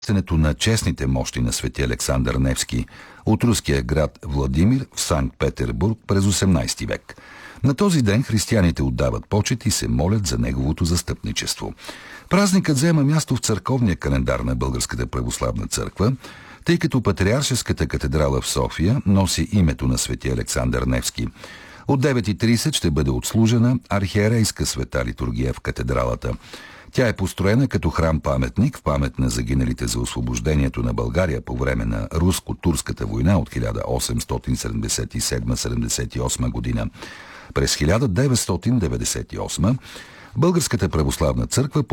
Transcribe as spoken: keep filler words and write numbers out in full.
пренасенето на честните мощи на свети Александър Невски от руския град Владимир в Санкт-Петербург през осемнайсети век. На този ден християните отдават почет и се молят за неговото застъпничество. Празникът взема място в църковния календар на Българската православна църква, тъй като Патриаршеската катедрала в София носи името на свети Александър Невски. От девет и трийсет ще бъде отслужена архиерейска света литургия в катедралата. Тя е построена като храм-паметник в памет на загиналите за освобождението на България по време на руско-турската война от хиляда осемстотин седемдесет и седма - седемдесет и осма година. През хиляда деветстотин деветдесет и осма Българската православна църква